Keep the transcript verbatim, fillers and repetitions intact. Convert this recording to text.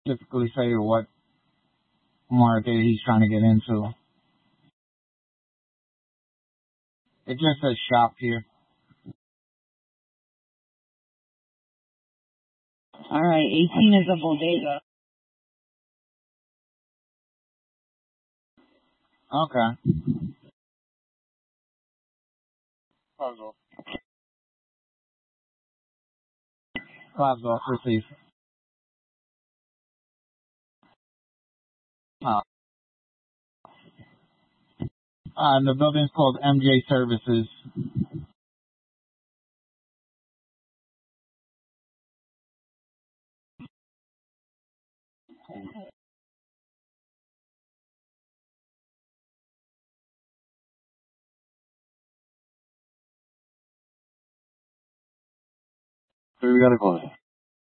Specifically say what market he's trying to get into. It just says shop here. All right, eighteen is a bodega. Okay. Puzzle. Puzzle. Receive. Uh, uh, the building's called M J Services. So we gotta call it.